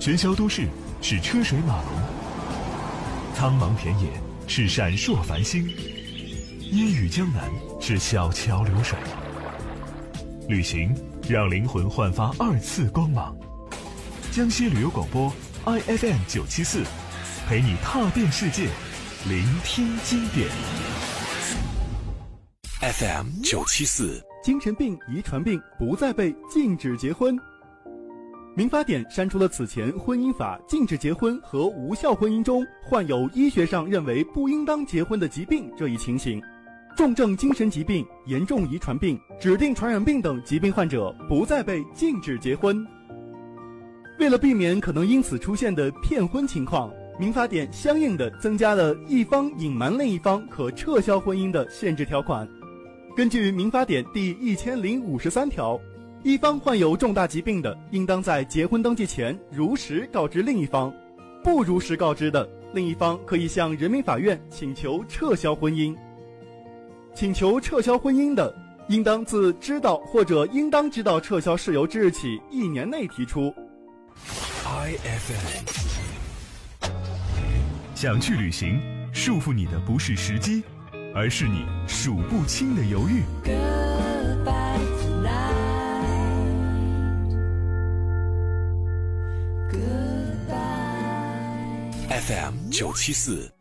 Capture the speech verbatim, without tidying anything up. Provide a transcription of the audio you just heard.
喧嚣都市是车水马龙，苍茫田野是闪烁繁星，烟雨江南是小桥流水。旅行让灵魂焕发二次光芒。江西旅游广播 I F M 九七四，陪你踏遍世界，聆听经典。 F M 九七四， 精神病、遗传病不再被禁止结婚。民法典删除了此前婚姻法禁止结婚和无效婚姻中患有医学上认为不应当结婚的疾病这一情形。重症精神疾病、严重遗传病、指定传染病等疾病患者不再被禁止结婚。为了避免可能因此出现的骗婚情况，民法典相应的增加了一方隐瞒另一方可撤销婚姻的限制条款。根据民法典第一千零五十三条，一方患有重大疾病的，应当在结婚登记前如实告知另一方；不如实告知的，另一方可以向人民法院请求撤销婚姻。请求撤销婚姻的，应当自知道或者应当知道撤销事由之日起一年内提出。 I F M， 想去旅行，束缚你的不是时机，而是你数不清的犹豫。 F M 九七四，